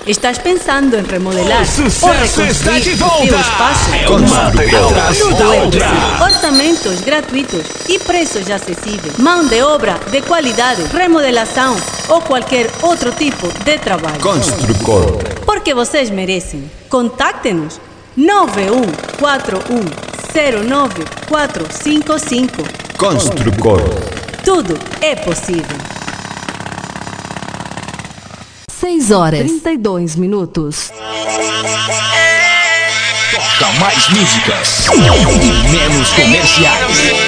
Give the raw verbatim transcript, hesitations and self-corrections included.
Estás pensando em remodelar O sucesso ou reconstruir está de o volta. teu espaço? Construcor. Tudo é possível. Orçamentos gratuitos e preços acessíveis. Mão de obra de qualidade, remodelação ou qualquer outro tipo de trabalho. Construcor. Porque vocês merecem. Contacte-nos nove um quatro um zero nove quatro cinco cinco. Construcor. Tudo é possível. seis horas e trinta e dois minutos. Toca mais músicas e menos comerciais.